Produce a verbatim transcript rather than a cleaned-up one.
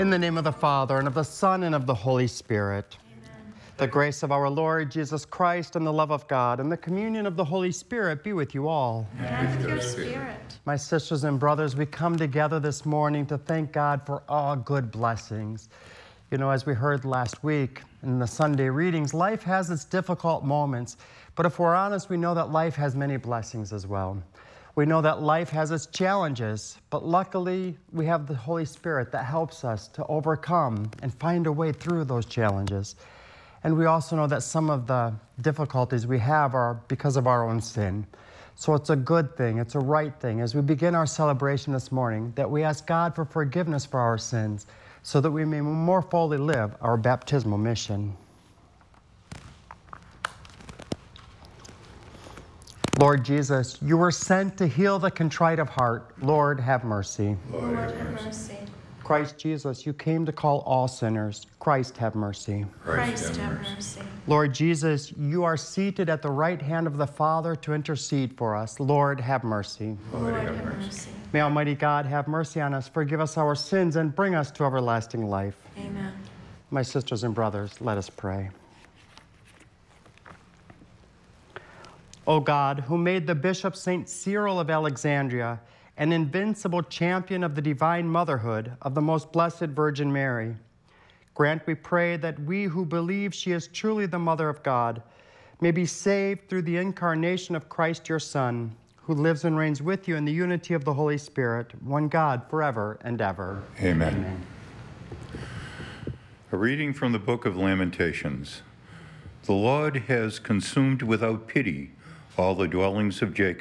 In the name of the Father, and of the Son, and of the Holy Spirit. Amen. The grace of our Lord Jesus Christ, and the love of God, and the communion of the Holy Spirit be with you all. And with your spirit. My sisters and brothers, we come together this morning to thank God for all good blessings. You know, as we heard last week in the Sunday readings, life has its difficult moments, but if we're honest, we know that life has many blessings as well. We know that life has its challenges, but luckily we have the Holy Spirit that helps us to overcome and find a way through those challenges. And we also know that some of the difficulties we have are because of our own sin. So it's a good thing, it's a right thing, as we begin our celebration this morning, that we ask God for forgiveness for our sins, so that we may more fully live our baptismal mission. Lord Jesus, you were sent to heal the contrite of heart. Lord, have mercy. Lord, have mercy. Christ Jesus, you came to call all sinners. Christ, have mercy. Christ, have mercy. Lord Jesus, you are seated at the right hand of the Father to intercede for us. Lord, have mercy. Lord, have mercy. May Almighty God have mercy on us, forgive us our sins, and bring us to everlasting life. Amen. My sisters and brothers, let us pray. O God, who made the Bishop Saint Cyril of Alexandria an invincible champion of the divine motherhood of the most blessed Virgin Mary, grant, we pray, that we who believe she is truly the Mother of God may be saved through the incarnation of Christ your Son, who lives and reigns with you in the unity of the Holy Spirit, one God, forever and ever. Amen. Amen. A reading from the book of Lamentations. The Lord has consumed without pity all the dwellings of Jacob.